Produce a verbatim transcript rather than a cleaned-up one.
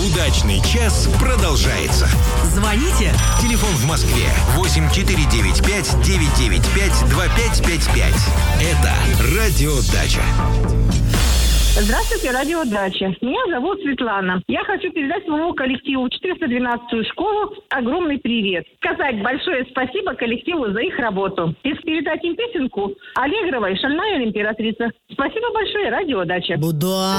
Удачный час продолжается. Звоните. Телефон в Москве восемь четыре девять пять девять девять пять два пять пять пять. Это Радио Дача. Здравствуйте, Радио Дача. Меня зовут Светлана. Я хочу передать своему коллективу четыреста двенадцатую школу огромный привет. Сказать большое спасибо коллективу за их работу. И передать им песенку Аллегровой «Шальная императрица». Спасибо большое, Радио Дача. Буду